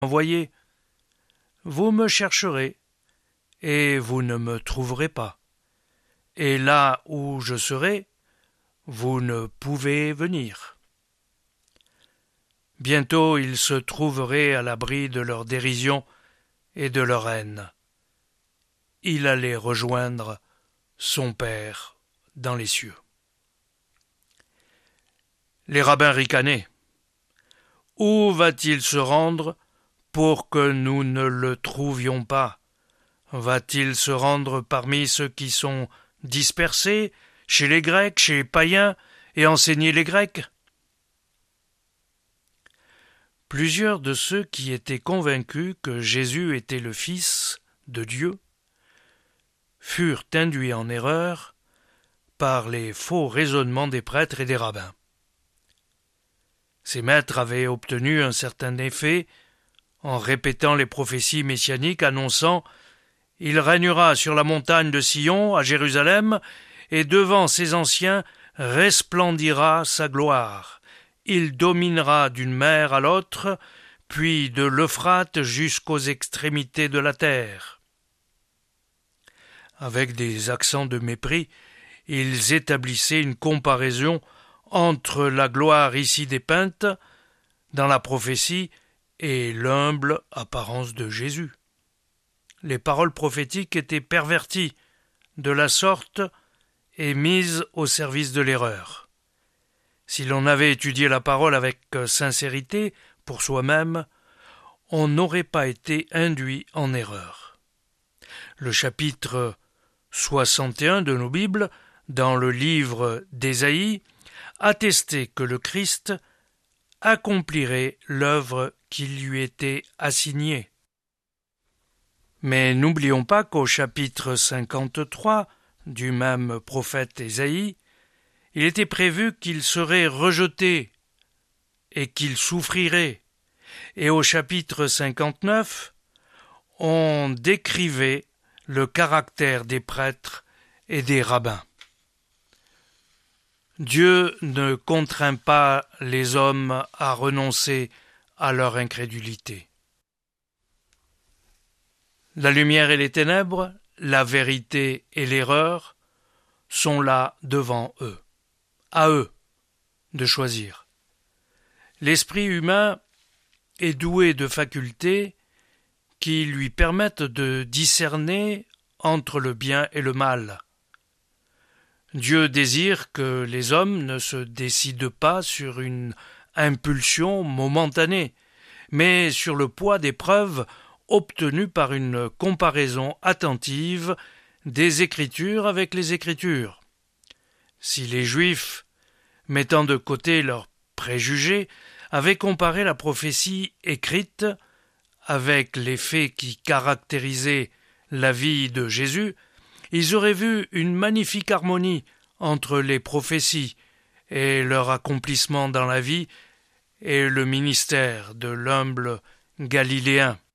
envoyé. Vous me chercherez, et vous ne me trouverez pas. Et là où je serai, vous ne pouvez venir. » Bientôt ils se trouveraient à l'abri de leur dérision et de leur haine. Il allait rejoindre son Père dans les cieux. Les rabbins ricanaient. Où va-t-il se rendre pour que nous ne le trouvions pas? Va-t-il se rendre parmi ceux qui sont dispersés, chez les Grecs, chez les païens, et enseigner les Grecs? Plusieurs de ceux qui étaient convaincus que Jésus était le Fils de Dieu furent induits en erreur par les faux raisonnements des prêtres et des rabbins. Ces maîtres avaient obtenu un certain effet en répétant les prophéties messianiques annonçant « Il régnera sur la montagne de Sion, à Jérusalem, et devant ses anciens resplendira sa gloire. Il dominera d'une mer à l'autre, puis de l'Euphrate jusqu'aux extrémités de la terre. » Avec des accents de mépris, ils établissaient une comparaison entre la gloire ici dépeinte dans la prophétie et l'humble apparence de Jésus. Les paroles prophétiques étaient perverties de la sorte et mises au service de l'erreur. Si l'on avait étudié la parole avec sincérité pour soi-même, on n'aurait pas été induit en erreur. Le chapitre 61 de nos Bibles, dans le livre d'Ésaïe, attestait que le Christ accomplirait l'œuvre qui lui était assignée. Mais n'oublions pas qu'au chapitre 53 du même prophète Ésaïe, il était prévu qu'il serait rejeté et qu'il souffrirait. Et au chapitre 59, on décrivait le caractère des prêtres et des rabbins. Dieu ne contraint pas les hommes à renoncer à leur incrédulité. La lumière et les ténèbres, la vérité et l'erreur sont là devant eux. À eux de choisir. L'esprit humain est doué de facultés qui lui permettent de discerner entre le bien et le mal. Dieu désire que les hommes ne se décident pas sur une impulsion momentanée, mais sur le poids des preuves obtenues par une comparaison attentive des Écritures avec les Écritures. Si les Juifs, mettant de côté leurs préjugés, avaient comparé la prophétie écrite avec les faits qui caractérisaient la vie de Jésus, ils auraient vu une magnifique harmonie entre les prophéties et leur accomplissement dans la vie et le ministère de l'humble Galiléen.